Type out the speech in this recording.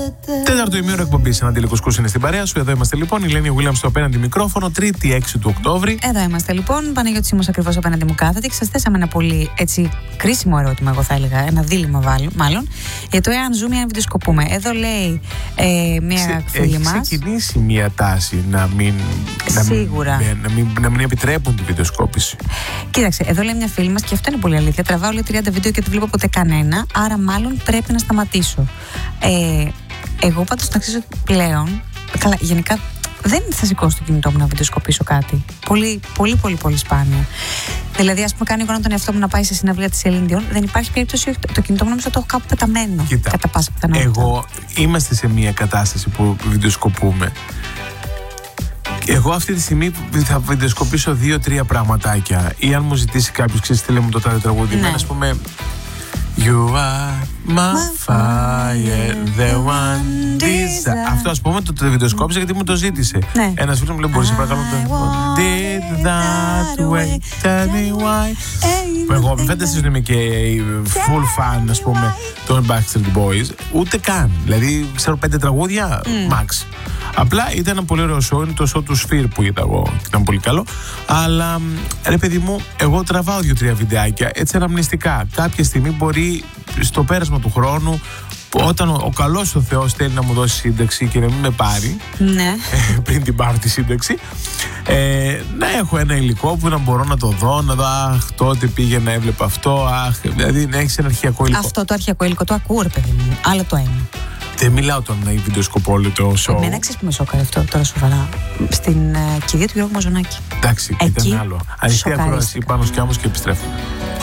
Τέταρτο ημίωρο εκπομπής Αναντιλικοσκούς είναι στην παρέα σου. Εδώ είμαστε λοιπόν. Η Ελένη Γουίλαμς στο απέναντι μικρόφωνο, 3η 6 του Οκτώβρη. Εδώ είμαστε λοιπόν. Παναγιώτης Σίμος ακριβώς απέναντι μου κάθεται και σας θέσαμε ένα πολύ έτσι κρίσιμο ερώτημα, εγώ θα έλεγα. Ένα δίλημμα μάλλον. Για το εάν ζούμε ή αν βιντεοσκοπούμε. Εδώ λέει μια φίλη μας. Έχει ξεκινήσει μια τάση να μην επιτρέπουν τη βιντεοσκόπηση. Κοίταξε, εδώ λέει μια φίλη μας και αυτό είναι πολύ αλήθεια. Τραβάω λέει 30 βίντεο και δεν βλέπω ποτέ κανένα. Άρα μάλλον πρέπει να σταματήσω. Εγώ πάντως να ξέρω πλέον. Καλά, γενικά δεν θα σηκώσω το κινητό μου να βιντεοσκοπήσω κάτι. Πολύ σπάνια. Δηλαδή, ας πούμε, κάνω εικόνα τον εαυτό μου να πάει σε συναυλία της Celine Dion. Δεν υπάρχει περίπτωση το κινητό μου νομίζω το έχω κάπου πεταμένο. Κοίτα, κατά πάσα πιθανότητα. Εγώ είμαστε σε μια κατάσταση που βιντεοσκοπούμε. Εγώ αυτή τη στιγμή θα βιντεοσκοπήσω 2-3 πραγματάκια. Ή αν μου ζητήσει κάποιος, ξέρεις τι λέμε το τάδε τραγούδι. Ναι. Ας πούμε. You are my fire, the one desire. Αυτό ας πούμε το βιντεοσκόπησα γιατί μου το ζήτησε. Ναι. Ένας φίλος μου λέει μπορείς να παρακαλώ το Did that way, tell me why. Εγώ δεν φανταστείς είμαι και full fan ας πούμε των Backstreet Boys. Ούτε καν, δηλαδή ξέρω 5 τραγούδια max. Απλά ήταν ένα πολύ ωραίο show, είναι το show του Sphere που είδα εγώ και ήταν πολύ καλό. Αλλά ρε παιδί μου, εγώ τραβάω 2-3 βιντεάκια έτσι αναμνηστικά. Κάποια στιγμή μπορεί στο πέρασμα του χρόνου, όταν ο καλός ο Θεός θέλει να μου δώσει σύνταξη και να μην με πάρει, ναι. Πριν την πάρω τη σύνταξη, να έχω ένα υλικό που να μπορώ να το δω, να δω αχ τότε πήγαινα έβλεπα αυτό, δηλαδή να έχεις ένα αρχαιακό υλικό. Αυτό το αρχαιακό υλικό το ακούω ρε παιδί μου, άλλο το ένα. Δεν μιλάω τώρα να βιντεοσκοπώ όλο το show. Εμένα ξέρεις που με σόκαρε αυτό τώρα σοβαρά. Στην κηδεία του Γιώργου Μαζονάκη. Εντάξει, ήταν άλλο. Ανοιχτή ακρόαση πάνω σκιάμος και επιστρέφω.